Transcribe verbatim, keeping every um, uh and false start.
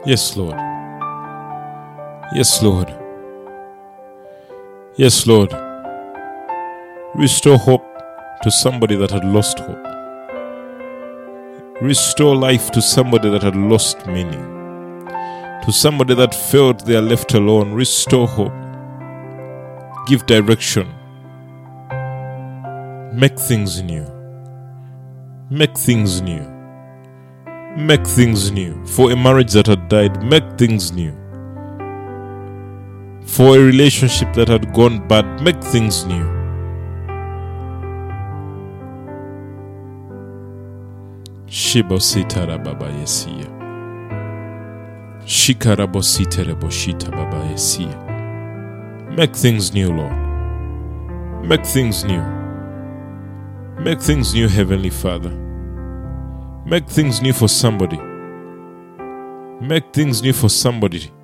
Yes, Lord. Yes, Lord. Yes, Lord. Restore hope to somebody that had lost hope. Restore life to somebody that had lost meaning. To somebody that felt they are left alone. Restore hope. Give direction. Make things new. Make things new. Make things new. For a marriage that had died, make things new. For a relationship that had gone bad, make things new. Shibositara baba yesia. Shikarabositere boshita baba yesia. Make things new, Lord. Make things new. Make things new, Heavenly Father. Make things new for somebody. Make things new for somebody.